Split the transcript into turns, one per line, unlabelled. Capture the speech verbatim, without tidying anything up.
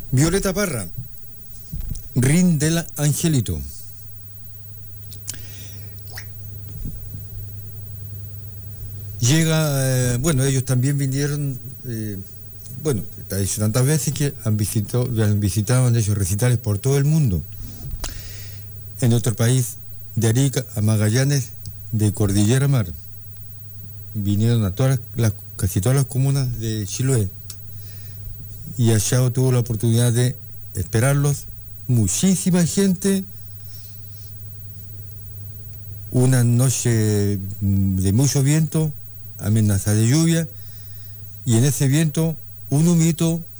Violeta Parra, Rin del Angelito. Llega, eh, bueno, ellos también vinieron, eh, bueno, te he dicho tantas veces que han visitado, han visitado, han hecho recitales por todo el mundo. En nuestro país, de Arica a Magallanes, de Cordillera a Mar. Vinieron a todas las, casi todas las comunas de Chiloé. Y allá tuvo la oportunidad de esperarlos. Muchísima gente. Una noche de mucho viento, amenaza de lluvia, y en ese viento un humito